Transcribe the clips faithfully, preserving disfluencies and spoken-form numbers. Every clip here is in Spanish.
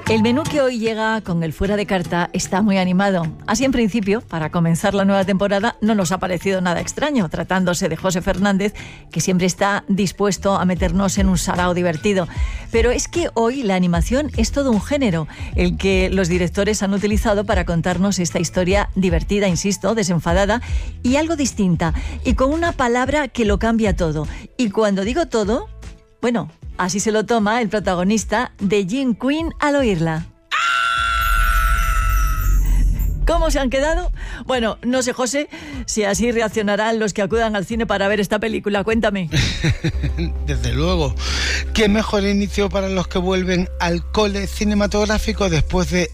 El menú que hoy llega con el Fuera de Carta está muy animado. Así en principio, para comenzar la nueva temporada, no nos ha parecido nada extraño, tratándose de José Fernández, que siempre está dispuesto a meternos en un sarao divertido. Pero es que hoy la animación es todo un género, el que los directores han utilizado para contarnos esta historia divertida, insisto, desenfadada y algo distinta, y con una palabra que lo cambia todo. Y cuando digo todo, bueno, así se lo toma el protagonista de Jim Quinn al oírla. ¿Cómo se han quedado? Bueno, no sé, José, si así reaccionarán los que acudan al cine para ver esta película. Cuéntame. Desde luego. ¿Qué mejor inicio para los que vuelven al cole cinematográfico después de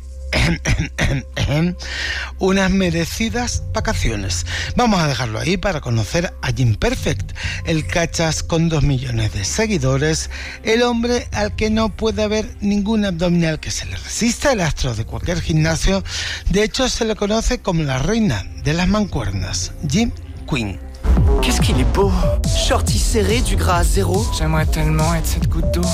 unas merecidas vacaciones? Vamos a dejarlo ahí para conocer a Jim Perfect, el cachas con dos millones de seguidores, el hombre al que no puede haber ningún abdominal que se le resista, el astro de cualquier gimnasio. De hecho, se le conoce como la reina de las mancuernas, Jim Quinn. Qu'est-ce qu'il est beau. Shorty serré, du gras à zéro. J'aimerais tellement être cette goutte d'eau.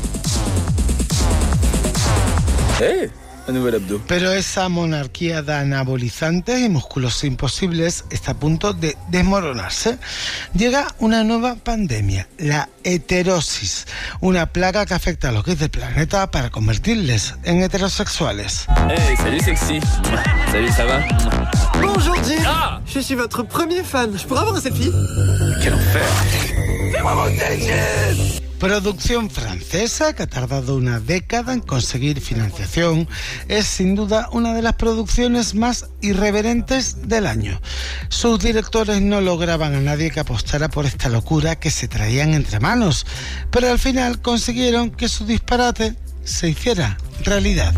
Hey, un nouvel abdo. Pero esa monarquía de anabolizantes y músculos imposibles está a punto de desmoronarse. Llega una nueva pandemia, la heterosis, una plaga que afecta a los gays del planeta para convertirles en heterosexuales. Hey, salut sexy. Salut, ça va? Bonjour Jim. Ah, Je suis votre premier fan. Je pourrais avoir un selfie? quel enfer. Fais-moi monter, Jim. Producción francesa que ha tardado una década en conseguir financiación, es sin duda una de las producciones más irreverentes del año. Sus directores no lograban a nadie que apostara por esta locura que se traían entre manos, pero al final consiguieron que su disparate se hiciera realidad.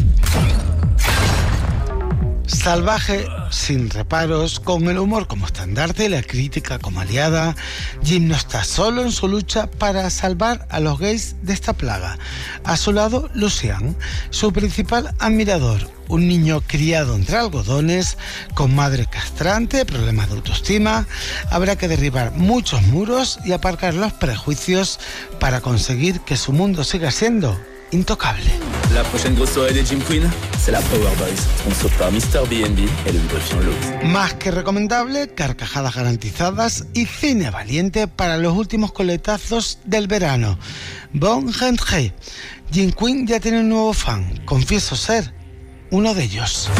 Salvaje, sin reparos, con el humor como estandarte y la crítica como aliada, Jim no está solo en su lucha para salvar a los gays de esta plaga. A su lado, Lucian, su principal admirador, un niño criado entre algodones, con madre castrante, problemas de autoestima. Habrá que derribar muchos muros y aparcar los prejuicios para conseguir que su mundo siga siendo intocable. La prochaine grosse soirée de Jim Quinn, c'est la Power Boys, sponsor par mister B and B et le lubrifiant Lowe's. Más que recomendable, carcajadas garantizadas y cine valiente para los últimos coletazos del verano. Bon rentrée. Jim Quinn ya tiene un nuevo fan, confieso ser uno de ellos.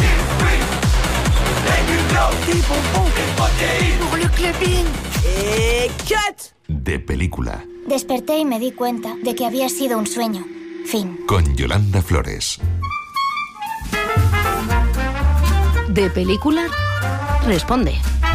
Pour le clubbing. Et cut. De película. Desperté y me di cuenta de que había sido un sueño. Fin. Con Yolanda Flores. De película, responde.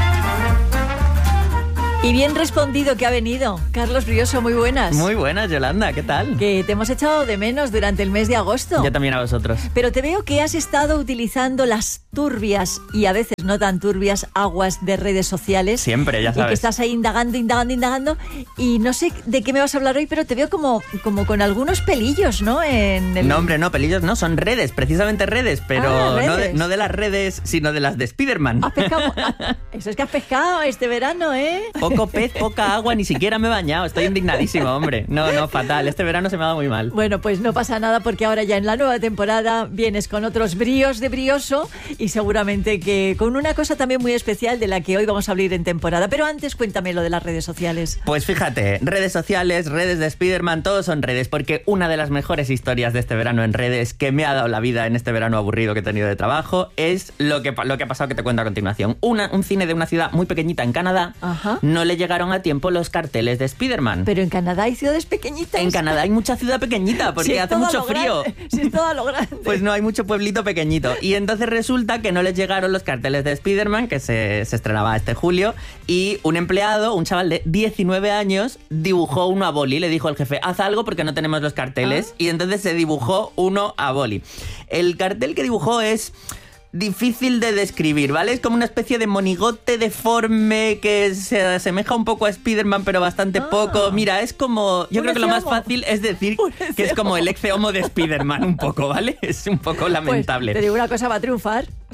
Y bien respondido que ha venido. Carlos Brioso, muy buenas. Muy buenas, Yolanda, ¿qué tal? Que te hemos echado de menos durante el mes de agosto. Yo también a vosotros. Pero te veo que has estado utilizando las turbias y a veces no tan turbias aguas de redes sociales. Siempre, ya sabes. Y que estás ahí indagando, indagando, indagando. Y no sé de qué me vas a hablar hoy, pero te veo como, como con algunos pelillos, ¿no? En el... No, hombre, no, pelillos no, son redes, precisamente redes, pero Ah, redes. No, de, no de las redes, sino de las de Spiderman. ¿Has pescado? Eso es que has pescado este verano, ¿eh? Poco pez, poca agua, ni siquiera me he bañado, estoy indignadísimo, hombre. No, no, fatal, este verano se me ha dado muy mal. Bueno, pues no pasa nada porque ahora ya en la nueva temporada vienes con otros bríos de brioso y seguramente que con una cosa también muy especial de la que hoy vamos a hablar en temporada. Pero antes cuéntame lo de las redes sociales. Pues fíjate, redes sociales, redes de Spiderman, todos son redes, porque una de las mejores historias de este verano en redes que me ha dado la vida en este verano aburrido que he tenido de trabajo es lo que, lo que ha pasado que te cuento a continuación. Una, un cine de una ciudad muy pequeñita en Canadá. Ajá. No le llegaron a tiempo los carteles de Spiderman. Pero en Canadá hay ciudades pequeñitas. En Canadá hay mucha ciudad pequeñita porque Si es hace todo a mucho lo frío. grande, si es todo a lo grande. Pues no, hay mucho pueblito pequeñito. Y entonces resulta que no les llegaron los carteles de Spiderman, que se, se estrenaba este julio, y un empleado, un chaval de diecinueve años, dibujó uno a boli. Le dijo el jefe, haz algo porque no tenemos los carteles. Ah. Y entonces se dibujó uno a boli. El cartel que dibujó es difícil de describir, ¿vale? Es como una especie de monigote deforme que se asemeja un poco a Spiderman, pero bastante Ah. poco. Mira, es como... Yo Un creo que lo más ecceomo. fácil es decir Un que es como el ecceomo de Spiderman, un poco, ¿vale? Es un poco lamentable. Pues te digo una cosa, va a triunfar. O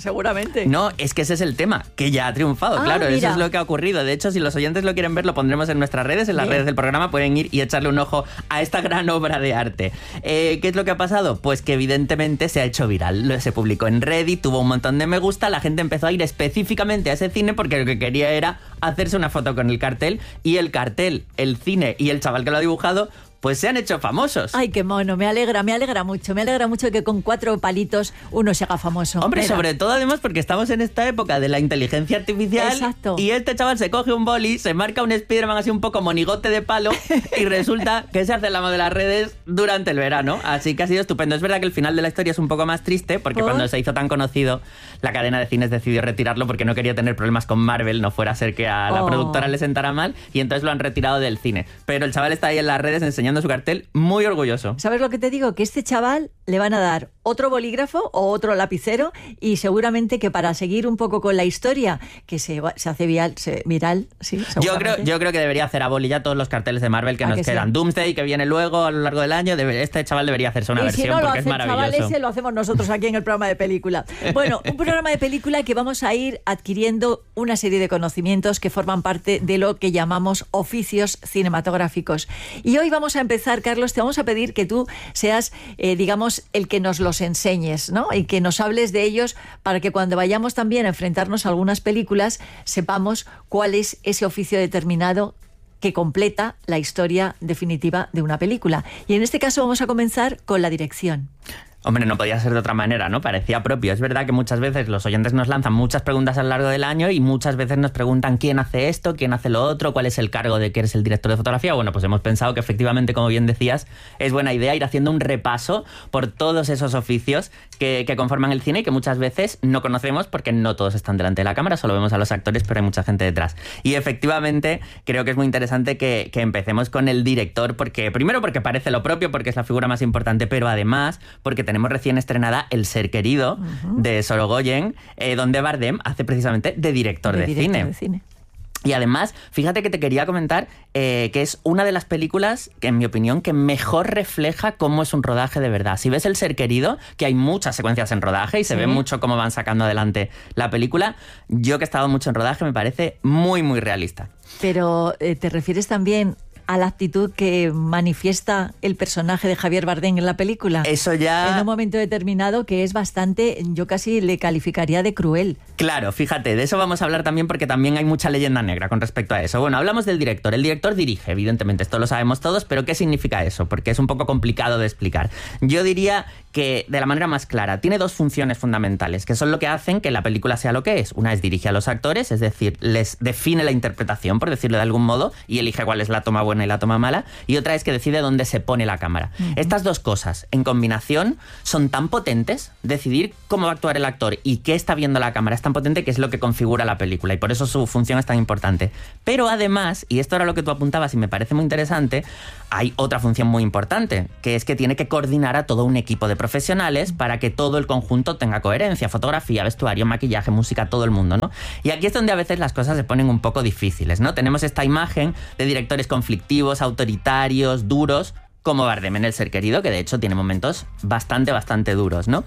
seguramente. No, es que ese es el tema, que ya ha triunfado, Ah, claro, mira. eso es lo que ha ocurrido. De hecho, si los oyentes lo quieren ver, lo pondremos en nuestras redes, en las Bien. redes del programa, pueden ir y echarle un ojo a esta gran obra de arte. Eh, ¿Qué es lo que ha pasado? Pues que evidentemente se ha hecho viral. Lo- Se publicó en Reddit, tuvo un montón de me gusta, la gente empezó a ir específicamente a ese cine porque lo que quería era hacerse una foto con el cartel, y el cartel, el cine y el chaval que lo ha dibujado pues se han hecho famosos. Ay, qué mono, me alegra, me alegra mucho. Me alegra mucho que con cuatro palitos uno se haga famoso. Hombre, Mira. sobre todo además porque estamos en esta época de la inteligencia artificial. Exacto. Y este chaval se coge un boli, se marca un Spiderman así un poco monigote de palo y resulta que se hace el amo de las redes durante el verano. Así que ha sido estupendo. Es verdad que el final de la historia es un poco más triste porque ¿Por? cuando se hizo tan conocido, la cadena de cines decidió retirarlo porque no quería tener problemas con Marvel, no fuera a ser que a la Oh. productora le sentara mal, y entonces lo han retirado del cine. Pero el chaval está ahí en las redes enseñando su cartel muy orgulloso. ¿Sabes lo que te digo? Que a este chaval le van a dar otro bolígrafo o otro lapicero, y seguramente que para seguir un poco con la historia, que se, va- se hace viral, se, viral sí, Yo creo, seguramente. yo creo que debería hacer a boli ya todos los carteles de Marvel que ¿A nos que sí? quedan. Doomsday, que viene luego a lo largo del año. Debe- este chaval debería hacerse una y versión si no lo porque hace es el chaval maravilloso. ese, lo hacemos nosotros aquí en el programa de película. Bueno, un programa de película que vamos a ir adquiriendo una serie de conocimientos que forman parte de lo que llamamos oficios cinematográficos. Y hoy vamos a empezar, Carlos, te vamos a pedir que tú seas, eh, digamos, el que nos los enseñes, ¿no? Y que nos hables de ellos para que cuando vayamos también a enfrentarnos a algunas películas sepamos cuál es ese oficio determinado que completa la historia definitiva de una película. Y en este caso vamos a comenzar con la dirección. Hombre, no podía ser de otra manera, ¿no? Parecía propio. Es verdad que muchas veces los oyentes nos lanzan muchas preguntas a lo largo del año y muchas veces nos preguntan quién hace esto, quién hace lo otro, cuál es el cargo de que eres el director de fotografía. Bueno, pues hemos pensado que efectivamente, como bien decías, es buena idea ir haciendo un repaso por todos esos oficios que, que conforman el cine y que muchas veces no conocemos porque no todos están delante de la cámara, solo vemos a los actores, pero hay mucha gente detrás. Y efectivamente creo que es muy interesante que, que empecemos con el director, porque primero porque parece lo propio, porque es la figura más importante, pero además porque tenemos recién estrenada El ser querido, uh-huh, de Sorogoyen, eh, donde Bardem hace precisamente de director de, de, director cine. de cine. Y además, fíjate que te quería comentar eh, que es una de las películas, que en mi opinión, que mejor refleja cómo es un rodaje de verdad. Si ves El ser querido, que hay muchas secuencias en rodaje y se sí. ve mucho cómo van sacando adelante la película, yo que he estado mucho en rodaje me parece muy, muy realista. Pero eh, ¿te refieres también a la actitud que manifiesta el personaje de Javier Bardem en la película? Eso ya... En un momento determinado que es bastante, yo casi le calificaría de cruel. Claro, fíjate, de eso vamos a hablar también porque también hay mucha leyenda negra con respecto a eso. Bueno, hablamos del director. El director dirige, evidentemente, esto lo sabemos todos, pero ¿qué significa eso? Porque es un poco complicado de explicar. Yo diría que, de la manera más clara, tiene dos funciones fundamentales, que son lo que hacen que la película sea lo que es. Una es dirige a los actores, es decir, les define la interpretación, por decirlo de algún modo, y elige cuál es la toma buena y la toma mala, y otra es que decide dónde se pone la cámara. Uh-huh. Estas dos cosas, en combinación, son tan potentes. Decidir cómo va a actuar el actor y qué está viendo la cámara es tan potente que es lo que configura la película, y por eso su función es tan importante. Pero además, y esto era lo que tú apuntabas y me parece muy interesante, hay otra función muy importante, que es que tiene que coordinar a todo un equipo de profesionales para que todo el conjunto tenga coherencia: fotografía, vestuario, maquillaje, música, todo el mundo, ¿no? Y aquí es donde a veces las cosas se ponen un poco difíciles, ¿no? Tenemos esta imagen de directores conflictivos, autoritarios, duros, como Bardem en El ser querido, que de hecho tiene momentos bastante, bastante duros, ¿no?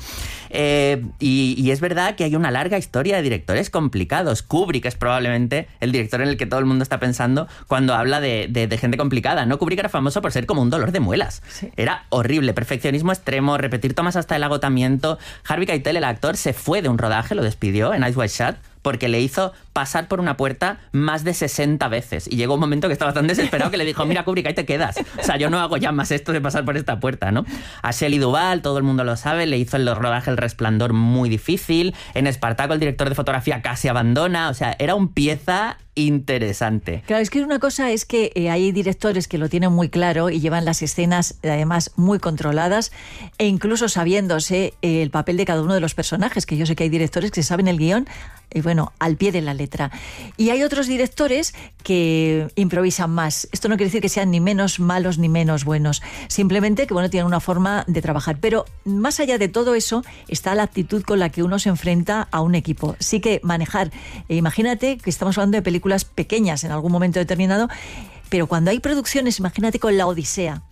Eh, y, y es verdad que hay una larga historia de directores complicados. Kubrick es probablemente el director en el que todo el mundo está pensando cuando habla de, de, de gente complicada, ¿no? Kubrick era famoso por ser como un dolor de muelas. Sí. Era horrible, perfeccionismo extremo, repetir tomas hasta el agotamiento. Harvey Keitel, el actor, se fue de un rodaje, lo despidió en Eyes Wide Shut, porque le hizo pasar por una puerta más de sesenta veces. Y llegó un momento que estaba tan desesperado que le dijo: mira, Kubrick, ahí te quedas. O sea, yo no hago ya más esto de pasar por esta puerta, ¿no? A Shelley Duvall, todo el mundo lo sabe, le hizo el rodaje El Resplandor muy difícil. En Espartaco, el director de fotografía casi abandona. O sea, era un pieza interesante. Claro, es que una cosa es que eh, hay directores que lo tienen muy claro y llevan las escenas, además, muy controladas, e incluso sabiéndose eh, el papel de cada uno de los personajes, que yo sé que hay directores que saben el guión, y bueno, al pie de la letra. Y hay otros directores que improvisan más. Esto no quiere decir que sean ni menos malos ni menos buenos, simplemente que bueno, tienen una forma de trabajar. Pero más allá de todo eso está la actitud con la que uno se enfrenta a un equipo. Sí que manejar, eh, imagínate que estamos hablando de películas pequeñas en algún momento determinado, pero cuando hay producciones, imagínate con La Odisea,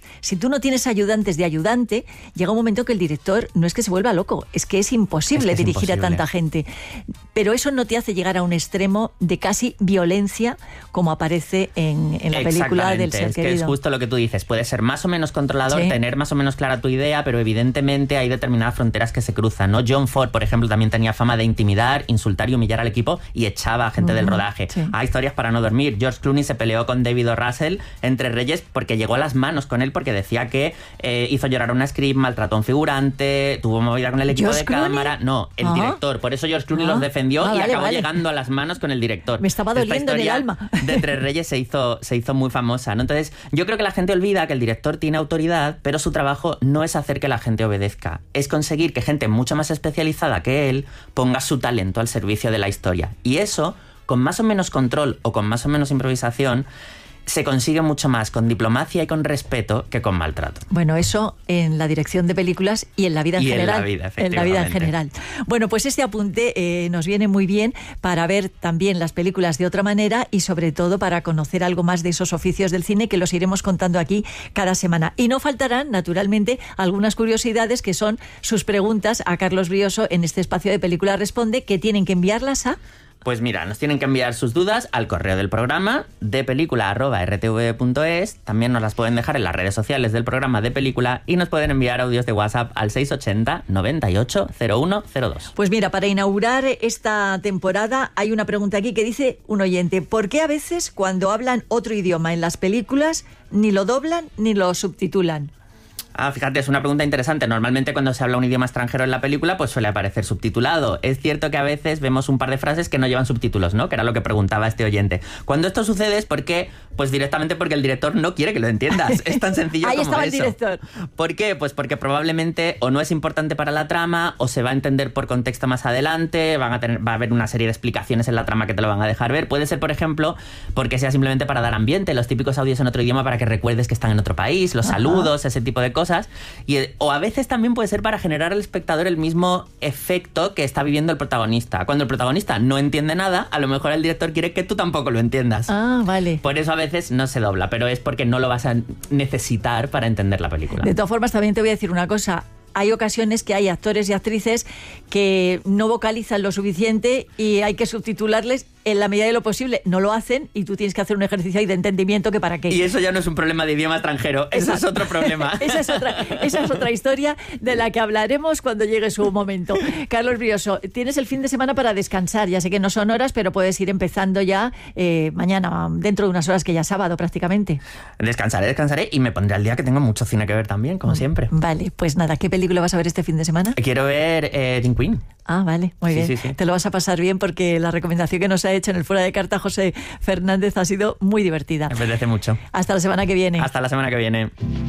Si tú no tienes ayudantes de ayudante, llega un momento que el director no es que se vuelva loco, es que es imposible es que es dirigir imposible. a tanta gente. Pero eso no te hace llegar a un extremo de casi violencia como aparece en, en la película del ser es querido. Que es justo lo que tú dices. Puede ser más o menos controlador, sí. tener más o menos clara tu idea, pero evidentemente hay determinadas fronteras que se cruzan, ¿no? John Ford, por ejemplo, también tenía fama de intimidar, insultar y humillar al equipo y echaba a gente uh-huh. del rodaje. Sí. Hay historias para no dormir. George Clooney se peleó con David O. Russell entre Reyes porque llegó a las manos con él porque decía que eh, hizo llorar a una script, maltrató a un figurante, tuvo movida con el equipo ¿George de Clooney? cámara. No, el uh-huh. director. Por eso George Clooney uh-huh. los defendió ah, y vale, acabó vale. llegando a las manos con el director. Me estaba doliendo en el alma. De Entre Reyes se hizo, se hizo muy famosa, ¿no? Entonces, yo creo que la gente olvida que el director tiene autoridad, pero su trabajo no es hacer que la gente obedezca, es conseguir que gente mucho más especializada que él ponga su talento al servicio de la historia. Y eso, con más o menos control o con más o menos improvisación, se consigue mucho más con diplomacia y con respeto que con maltrato. Bueno, eso en la dirección de películas y en la vida en y general. En la vida, en la vida en general. Bueno, pues este apunte eh, nos viene muy bien para ver también las películas de otra manera y sobre todo para conocer algo más de esos oficios del cine que los iremos contando aquí cada semana. Y no faltarán, naturalmente, algunas curiosidades que son sus preguntas a Carlos Brioso en este espacio de Película Responde, que tienen que enviarlas a... Pues mira, nos tienen que enviar sus dudas al correo del programa de película arroba r t v punto es. También nos las pueden dejar en las redes sociales del programa de Película y nos pueden enviar audios de WhatsApp al seis ochenta noventa y ocho cero uno cero dos. Pues mira, para inaugurar esta temporada hay una pregunta aquí que dice un oyente: ¿por qué a veces cuando hablan otro idioma en las películas ni lo doblan ni lo subtitulan? Ah, fíjate, es una pregunta interesante. Normalmente cuando se habla un idioma extranjero en la película, pues suele aparecer subtitulado. Es cierto que a veces vemos un par de frases que no llevan subtítulos, ¿no? Que era lo que preguntaba este oyente. Cuando esto sucede es porque, pues directamente porque el director no quiere que lo entiendas. Es tan sencillo Ahí como estaba eso. El director. ¿Por qué? Pues porque probablemente o no es importante para la trama o se va a entender por contexto más adelante, van a tener, va a haber una serie de explicaciones en la trama que te lo van a dejar ver. Puede ser, por ejemplo, porque sea simplemente para dar ambiente, los típicos audios en otro idioma para que recuerdes que están en otro país, los Ajá. saludos, ese tipo de cosas. Y o a veces también puede ser para generar al espectador el mismo efecto que está viviendo el protagonista. Cuando el protagonista no entiende nada, a lo mejor el director quiere que tú tampoco lo entiendas. Ah, vale. Por eso a veces no se dobla, pero es porque no lo vas a necesitar para entender la película. De todas formas, también te voy a decir una cosa. Hay ocasiones que hay actores y actrices que no vocalizan lo suficiente y hay que subtitularles en la medida de lo posible. No lo hacen y tú tienes que hacer un ejercicio ahí de entendimiento que para qué. Y eso ya no es un problema de idioma extranjero, eso es otro problema. esa, es otra, esa es otra historia de la que hablaremos cuando llegue su momento. Carlos Brioso, tienes el fin de semana para descansar. Ya sé que no son horas, pero puedes ir empezando ya eh, mañana, dentro de unas horas que ya es sábado prácticamente. Descansaré, descansaré y me pondré al día, que tengo mucho cine que ver también, como siempre. Vale, pues nada, ¿qué película vas a ver este fin de semana? Quiero ver eh, Teen Queen. Ah, vale, muy sí, bien. Sí, sí. Te lo vas a pasar bien porque la recomendación que nos ha hecho en el Fuera de Carta José Fernández ha sido muy divertida. Me apetece mucho. Hasta la semana que viene. Hasta la semana que viene.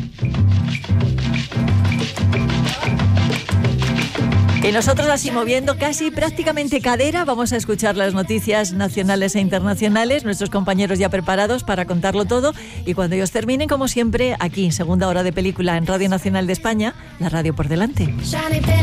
Y nosotros así moviendo casi prácticamente cadera, vamos a escuchar las noticias nacionales e internacionales, nuestros compañeros ya preparados para contarlo todo y cuando ellos terminen, como siempre, aquí en Segunda Hora de Película en Radio Nacional de España, la radio por delante.